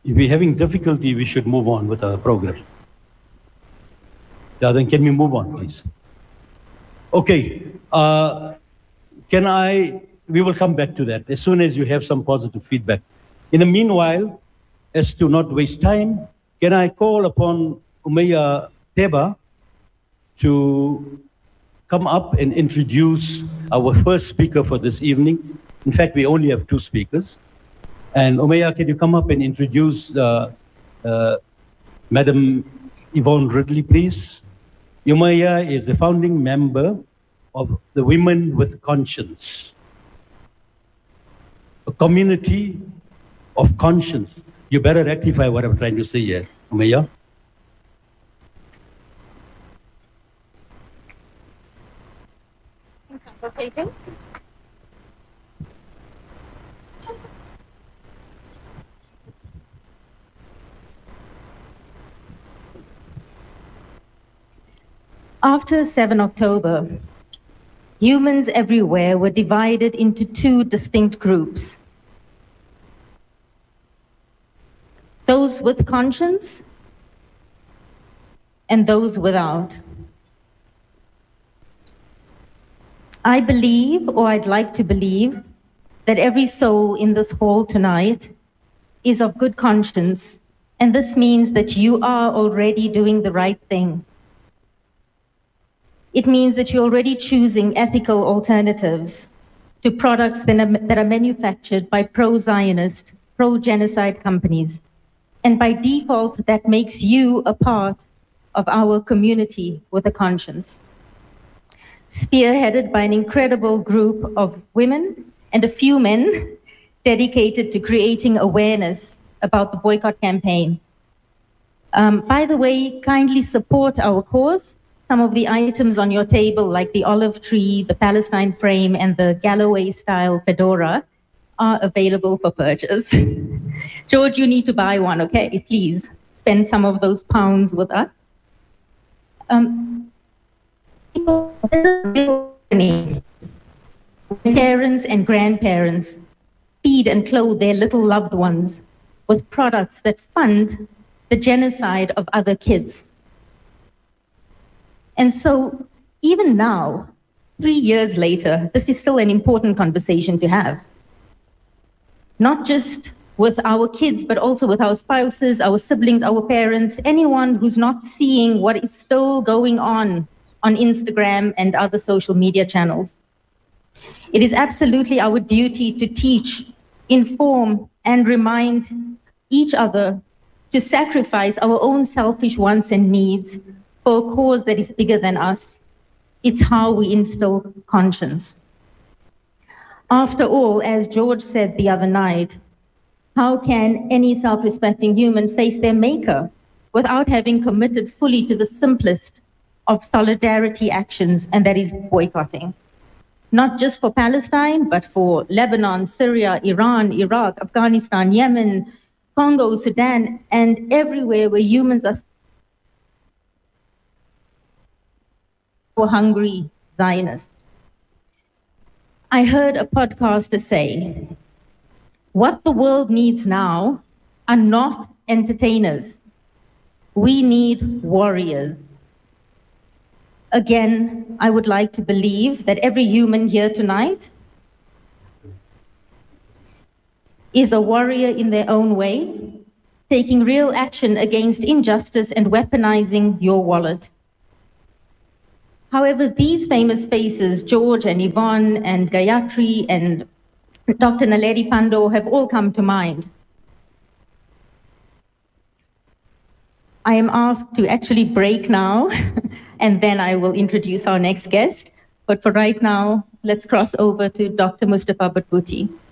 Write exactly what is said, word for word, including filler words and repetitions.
if we're having difficulty, we should move on with our program. Yeah, then can we move on, please? Okay. Uh, can I, we will come back to that as soon as you have some positive feedback. In the meanwhile, as to not waste time, can I call upon Umayya Teba to come up and introduce our first speaker for this evening. In fact, we only have two speakers. And Umayya, can you come up and introduce uh, uh, Madam Yvonne Ridley, please? Umayya is the founding member of the Women with Conscience, a community of conscience. You better rectify what I'm trying to say here, Umayya. Okay. After seven October, humans everywhere were divided into two distinct groups. Those with conscience and those without. I believe, or I'd like to believe, that every soul in this hall tonight is of good conscience, and this means that you are already doing the right thing. It means that you're already choosing ethical alternatives to products that are, that are manufactured by pro-Zionist, pro-genocide companies. And by default, that makes you a part of our community with a conscience. Spearheaded by an incredible group of women and a few men dedicated to creating awareness about the boycott campaign. Um, by the way, kindly support our cause. Some of the items on your table, like the olive tree, the Palestine frame, and the Galloway-style fedora, are available for purchase. George, you need to buy one, okay? Please spend some of those pounds with us. Um, Parents and grandparents feed and clothe their little loved ones with products that fund the genocide of other kids. And so even now, three years later, this is still an important conversation to have. Not just with our kids, but also with our spouses, our siblings, our parents, anyone who's not seeing what is still going on on Instagram and other social media channels. It is absolutely our duty to teach, inform, and remind each other to sacrifice our own selfish wants and needs for a cause that is bigger than us. It's how we instill conscience. After all, as George said the other night, how can any self-respecting human face their maker without having committed fully to the simplest of solidarity actions, and that is boycotting? Not just for Palestine, but for Lebanon, Syria, Iran, Iraq, Afghanistan, Yemen, Congo, Sudan, and everywhere where humans are hungry Zionists. I heard a podcaster say, what the world needs now are not entertainers. We need warriors. Again, I would like to believe that every human here tonight is a warrior in their own way, taking real action against injustice and weaponizing your wallet. However, these famous faces, George and Yvonne and Gayatri and Doctor Naledi Pandor, have all come to mind. I am asked to actually break now, and then I will introduce our next guest. But for right now, let's cross over to Doctor Mustafa Barghouti.